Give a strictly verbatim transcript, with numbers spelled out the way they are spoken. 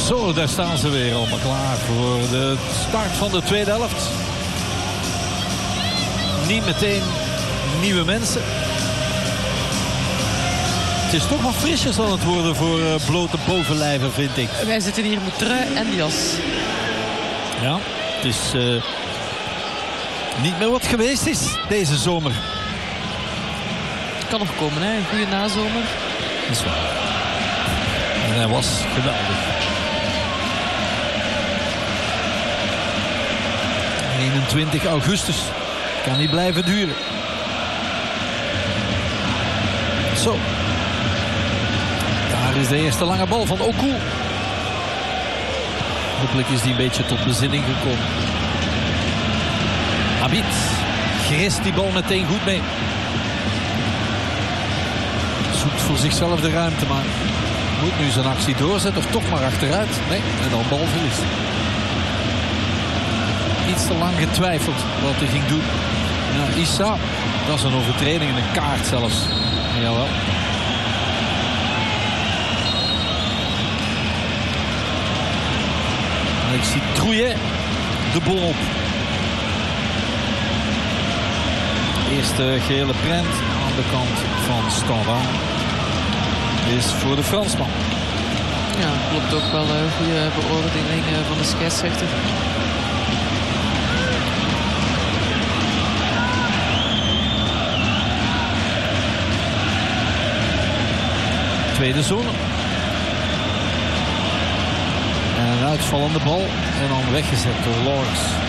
Zo, daar staan ze weer allemaal klaar voor de start van de tweede helft. Niet meteen nieuwe mensen. Het is toch wat frisjes aan het worden voor uh, blote bovenlijven, vind ik. Wij zitten hier met trui en jas. Ja, het is uh, niet meer wat geweest is deze zomer. Kan nog komen, hè? Een goede nazomer. Dat is waar. En hij was geweldig. eenentwintig augustus. Kan niet blijven duren. Zo. Daar is de eerste lange bal van Oku. Hopelijk is die een beetje tot bezinning gekomen. Hamid grist die bal meteen goed mee. Zoekt voor zichzelf de ruimte, maar moet nu zijn actie doorzetten of toch maar achteruit. Nee, en dan balverlies. Iets te lang getwijfeld wat hij ging doen. Ja, Issa, dat is een overtreding en een kaart zelfs. Jawel. En ik zie Trouillet de bol op. Eerste gele prent aan de kant van Standaard is voor de Fransman. Ja, klopt ook wel een goede beoordeling van de scheidsrechter. Tweede zone. En een uitvallende bal en dan weggezet door Lawrence.